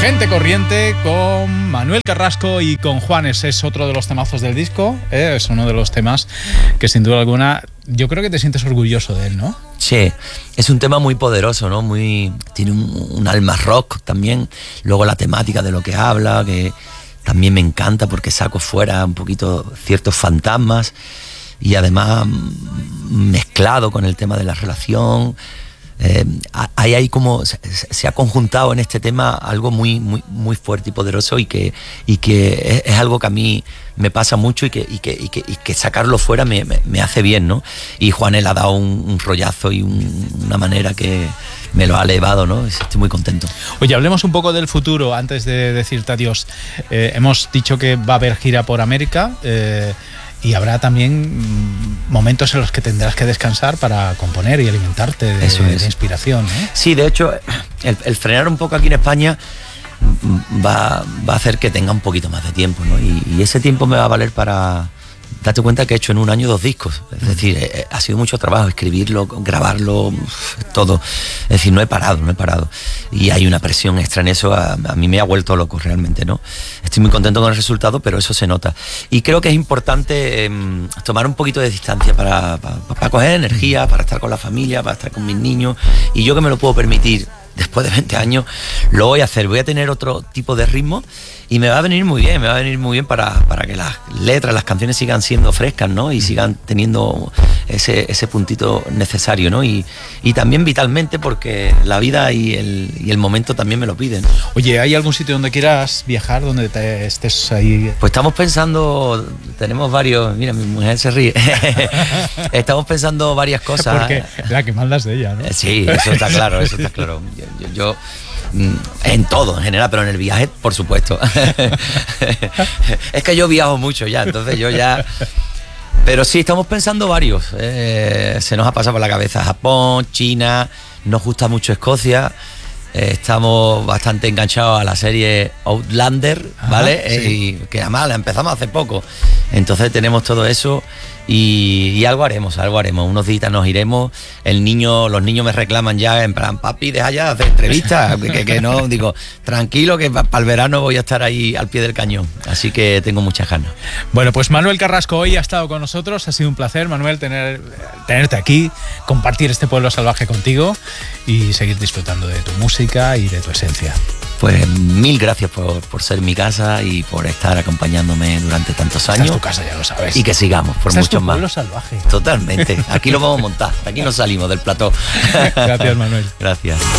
Gente Corriente con Manuel Carrasco y con Juanes. Es otro de los temazos del disco, es uno de los temas que sin duda alguna yo creo que te sientes orgulloso de él, ¿no? Sí, es un tema muy poderoso, ¿no? Tiene un alma rock también. Luego la temática de lo que habla, que también me encanta porque saco fuera un poquito ciertos fantasmas y además mezclado con el tema de la relación. Hay como se ha conjuntado en este tema algo muy fuerte y poderoso y que es algo que a mí me pasa mucho y que sacarlo fuera me hace bien, ¿no? Y Juanes ha dado un rollazo y una manera que me lo ha elevado, ¿no? Estoy muy contento. Oye, hablemos un poco del futuro antes de decirte adiós. Hemos dicho que va a haber gira por América. Y habrá también momentos en los que tendrás que descansar para componer y alimentarte de inspiración, ¿eh? Sí, de hecho, el frenar un poco aquí en España va a hacer que tenga un poquito más de tiempo, ¿no? Y ese tiempo me va a valer para... Date cuenta que he hecho en un año 2 discos. Es decir, ha sido mucho trabajo, escribirlo, grabarlo, todo. Es decir, no he parado. Y hay una presión extra en eso, a mí me ha vuelto loco realmente, ¿no? Estoy muy contento con el resultado, pero eso se nota. Y creo que es importante tomar un poquito de distancia para coger energía, para estar con la familia, para estar con mis niños. Y yo que me lo puedo permitir, después de 20 años, lo voy a hacer. Voy a tener otro tipo de ritmo y me va a venir muy bien para que las letras, las canciones sigan siendo frescas, ¿no? Y sigan teniendo ese puntito necesario, ¿no? Y también vitalmente porque la vida y el momento también me lo piden. Oye, ¿hay algún sitio donde quieras viajar, donde te estés ahí? Pues estamos pensando, tenemos varios, mira, mi mujer se ríe, estamos pensando varias cosas. Porque la que mandas de ella, ¿no? Sí, eso está claro. Yo en todo, en general, pero en el viaje, por supuesto. Es que yo viajo mucho ya, entonces yo ya... Pero sí, estamos pensando varios. Se nos ha pasado por la cabeza Japón, China, nos gusta mucho Escocia. Estamos bastante enganchados a la serie Outlander, ¿vale? Sí. Y que además la empezamos hace poco. Entonces tenemos todo eso y algo haremos. Unos días nos iremos. Los niños me reclaman ya en plan, papi, deja ya de hacer entrevistas. que no, digo, tranquilo que para el verano voy a estar ahí al pie del cañón. Así que tengo muchas ganas. Bueno, pues Manuel Carrasco hoy ha estado con nosotros. Ha sido un placer, Manuel, tenerte aquí, compartir este pueblo salvaje contigo y seguir disfrutando de tu música y de tu esencia. Pues mil gracias por ser mi casa y por estar acompañándome durante tantos años. Esta es tu casa, ya lo sabes. Y que sigamos por muchos más. Pueblo salvaje. Totalmente. Aquí lo vamos a montar. Aquí nos salimos del plató. Gracias, Manuel. Gracias.